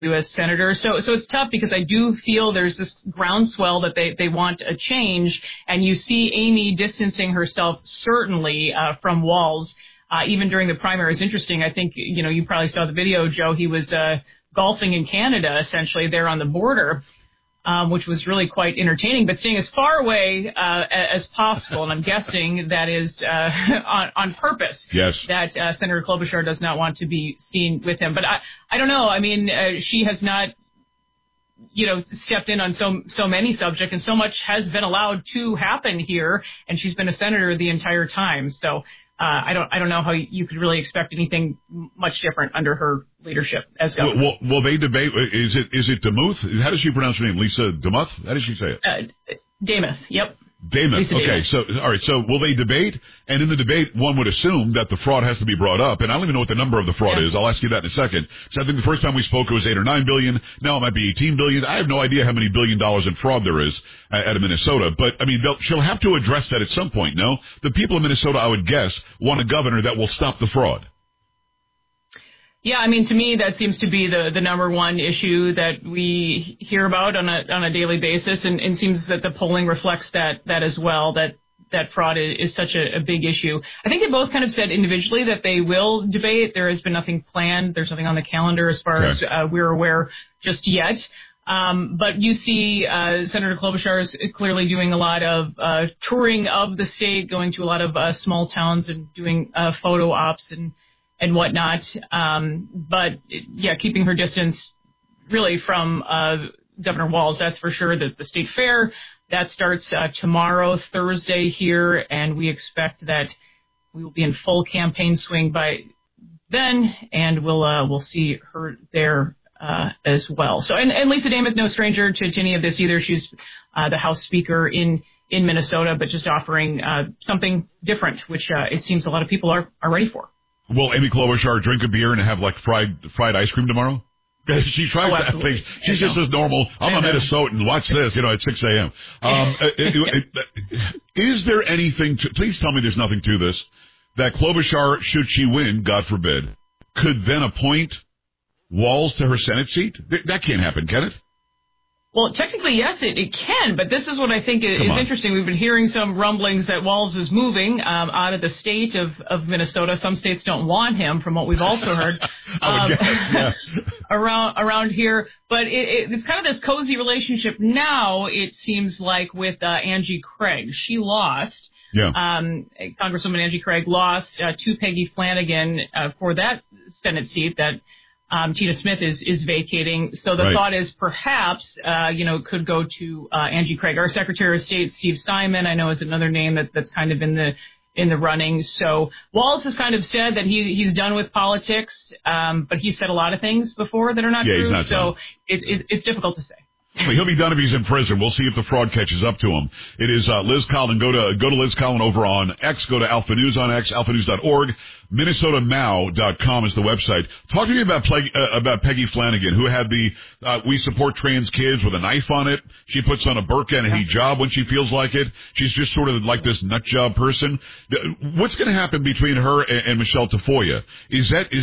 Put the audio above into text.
U.S. senator. So it's tough because I do feel there's this groundswell that they want a change, and you see Amy distancing herself certainly from Walz. Even during the primary. It's interesting. I think, you probably saw the video, Joe. He was golfing in Canada, essentially, there on the border, which was really quite entertaining, but staying as far away as possible. And I'm guessing that is on purpose. Yes. That Senator Klobuchar does not want to be seen with him. But I don't know. I mean, she has not, stepped in on so many subjects, and so much has been allowed to happen here, and she's been a senator the entire time. So I don't know how you could really expect anything much different under her leadership as governor. Will they debate? Is it Demuth? How does she pronounce her name? Lisa Demuth? How does she say it? Demuth. Yep. Demuth. Okay. So, all right. So will they debate? And in the debate, one would assume that the fraud has to be brought up. And I don't even know what the number of the fraud is. I'll ask you that in a second. So I think the first time we spoke, it was 8 or 9 billion. Now it might be 18 billion. I have no idea how many $1 billion in fraud there is out of Minnesota. But I mean, she'll have to address that at some point. No, the people of Minnesota, I would guess, want a governor that will stop the fraud. Yeah, I mean, to me, that seems to be the number one issue that we hear about on a daily basis, and it seems that the polling reflects that as well, that fraud is such a big issue. I think they both kind of said individually that they will debate. There has been nothing planned. There's nothing on the calendar as far as we're aware just yet. But you see Senator Klobuchar is clearly doing a lot of touring of the state, going to a lot of small towns and doing photo ops and whatnot. But yeah, keeping her distance really from Governor Walz, that's for sure. The state fair, that starts tomorrow, Thursday here, and we expect that we will be in full campaign swing by then, and we'll see her there as well. So, and Lisa Demuth, no stranger to any of this either. She's the House Speaker in Minnesota, but just offering something different, which it seems a lot of people are ready for. Will Amy Klobuchar drink a beer and have like fried ice cream tomorrow? She tries that thing. She's just as normal. I'm a Minnesotan. Watch this, at 6 a.m. Is there anything please tell me there's nothing to this, that Klobuchar, should she win, God forbid, could then appoint Walz to her Senate seat? That can't happen, can it? Well, technically, yes, it can, but this is what I think is interesting. We've been hearing some rumblings that Walz is moving out of the state of Minnesota. Some states don't want him, from what we've also heard around here. But it's kind of this cozy relationship now, it seems like, with Angie Craig. She lost. Yeah. Congresswoman Angie Craig lost to Peggy Flanagan for that Senate seat that Tina Smith is vacating. So the thought is perhaps, could go to Angie Craig. Our Secretary of State, Steve Simon, I know is another name that's kind of in the running. So Walz has kind of said that he's done with politics, but he said a lot of things before that are not true. Not so it's difficult to say. Well, he'll be done if he's in prison. We'll see if the fraud catches up to him. It is Liz Collin. Go to Liz Collin over on X. Go to Alpha News on X, alphanews.org. MinnesotaNow.com is the website. Talk to me about Peggy Flanagan, who had the We Support Trans Kids with a knife on it. She puts on a burqa and a hijab when she feels like it. She's just sort of like this nut job person. What's going to happen between her and Michelle Tafoya? Is